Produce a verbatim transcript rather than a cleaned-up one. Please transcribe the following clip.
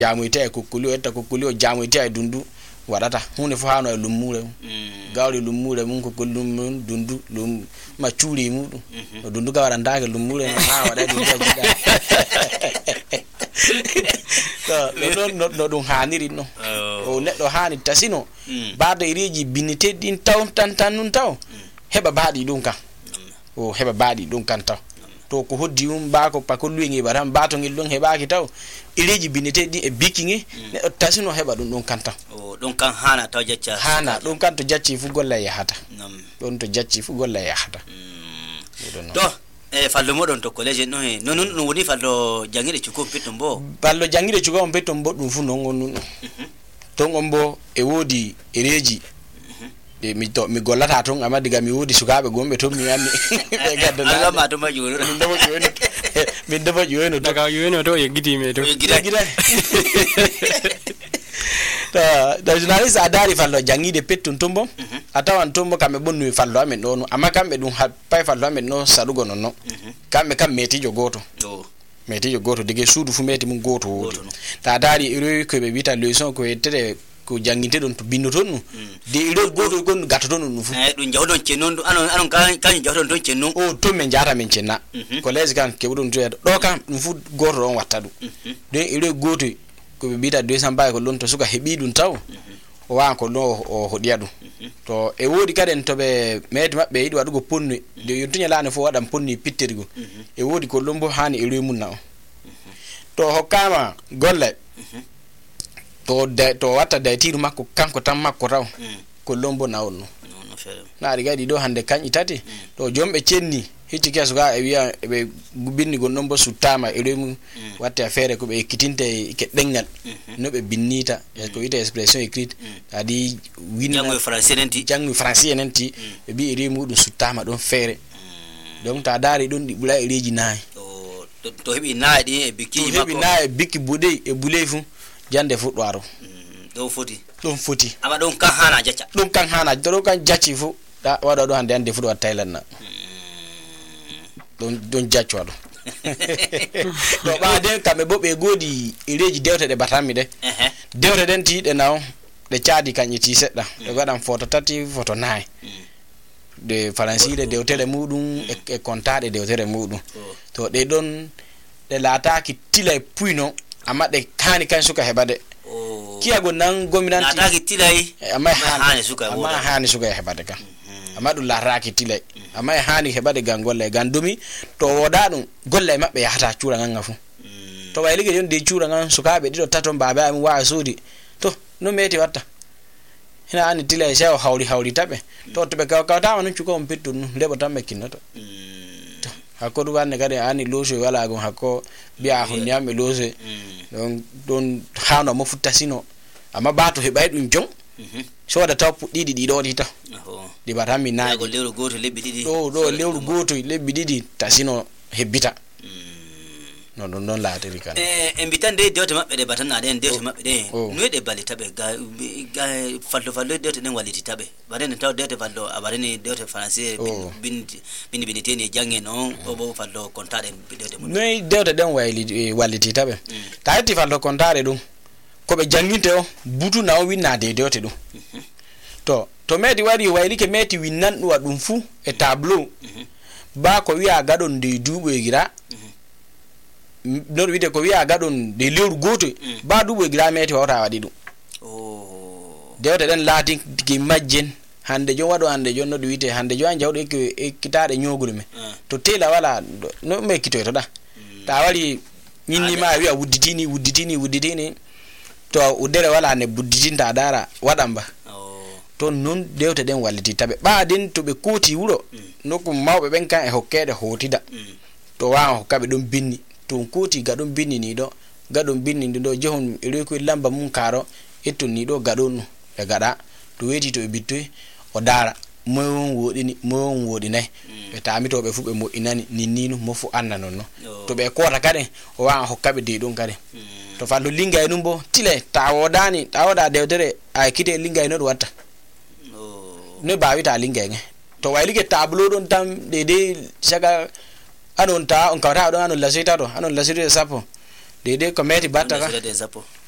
jamu ite kokkulio etta kokkulio jamu ite dundu wadata hunde fo hano e lummure gawri lummure mun ko kollum dundu lum ma cuuri mudum dundu gawara ndaake lummure ha wada dundu jida to no no dum haniri no o neddo hani tasino baado ireji binite din taw tan tan nun taw heba baadi dum kan o heba baadi dum kan taw to ko hoddi um ba ko pa ko luingi baram baato ngil don hebaaki taw ireji binite di e bikingi neddo tasino heba dum dum kan taw o don kan hana taw jacca hana dum kan to jacci fu golla yahata don to jacci fu golla yahata to e fallo modon to college no he non non woni fallo jangire cuko petto mbo fallo jangire cuko petto mbo dum fu non non to ngombo e wodi ereji de mi to mi gollata ton amma diga mi wodi sukaabe gombe to mi yanni be gaddo na ma to ma juro min do juro min do juro daga juro to yegiti me to gida gida ta da journalist adari fallo jangide petton tombo atawan tombo kambe bonni fallo amen do amma kambe dum pay fallo amen no sadugo nonno kambe kam metijo goto do metijo goto dige suudu fu meti mun goto wodi ta dari ero ko be bita leçon ko etere ko janginte don to binno ton de ero goto gon gato don no fu eh dum jawdon cennon anon anon kan kan jawdon don cennon o to men jata men cenna college kan kebudon to do kam dum fu goto don watta dum de ero goto ko be bita deux cents bay ko lon to suka hebi dum taw o wa ko no o hodiya dum to e wodi kaden to be meti mabbe yidi wadugo ponni de yontunya lane fo wadam ponni pitterigo e wodi ko lombo hani e remun na to hokkama golle to de to wata de tiru makko kanko tan makko raw ko lombo nawno na riga di do hande kan itati to jombe cenni hicci kesu ga e wiya be binni gon nombo sutama e remu watta affaire ko be ekitinte ke dengal no be binnita ko wite expression écrite adi winna jango français nenti jango français nenti be bi remu dum sutama don fere donc ta dari don di bula ereji nay to to hebi nay di e biki makko hebi nay biki bude e bule fu jande fu doaro do foti don foti aba don kan hana jacca don kan hana do kan jacci fu da wada do hande ande fu do Thailand na don don jacci wado do ba den kambe bobbe godi ireji dewte de batami de dewte den ti de naw de caadi kanyiti sedda de gadam photo tati photo nine de faransire dewtere mudum e kontade dewtere mudum to de don de lataki tilay puino amma de kani kan suka hebade kiya go nan gominanti lataki tilay amma hani suka amma hani suka hebade kan amma dum laraki tilay amma hani hebade gangolle gandumi to woda dum golle mabbe yahata ciura nganga fu to waylige yon de ciura ngan sukaabe dido taton baba am wa sodi to no meti watta hina ani tilay sew hawli hawli tabe to to be ka ka ta wonu cuko on pettu lebo tambe kinnoto hakko du wanne kade ani loso wala gon hakko biya hunyame loso don don hano mo futtasino amma bato hebay dum jom so da top didi di do di ta di batami na go lewru goto lebbi didi do do lewru goto lebbi didi tasino hebita non non non la teri kan eh embitande dewte mabbe de batanna den dewte mabbe de no de balli tabe ga ga fallo fallo dewte den waliti tabe baden taw dewte fallo abareni dewte français bin bin binite ne jange non o bo fallo kontade dewte mo no dewte den waliti waliti tabe taati fallo kontare dum ko be janginte o butu na o winna de dewte dum to to medi wari wayli ke meti winnan dum dum fu e tableau ba ko wi'a gadon de dubo e gira no wide ko wi'a gadon de lewru goto ba dubo e gira meti wawta wadi dum oh dewte den laati ki majjen hande jon wado hande jon no do wite hande jon jawdo e kitade nyogul me to tela wala no me kito to da ta wari nyinni ma wi'a wudditini wudditini wudditini to udere wala ne budditinta dara wadamba to non dewte den walliti tabe ba den to be koti wuro nokku mawbe ben kan e hokkede hotida to wa hokkabe dum binni to koti gadon binni ni do gadon binni do jehon ere ko lamba mun karo etto ni do gadon e gada to weti to e bittoy o dara mo wodi ni mo wodi nay be taami to be fubbe mo inani ninninu mo fu anna nonno to be kota kade o wa hokkabe de don kade to fallo lingay numbo tile tawodani tawoda dewtere ay kite lingay no do watta ne bawi ta lingay nge to waylige tableau don tam de de saga anon ta on kawta don anon lasita do anon lasita sapo de de committee batta ka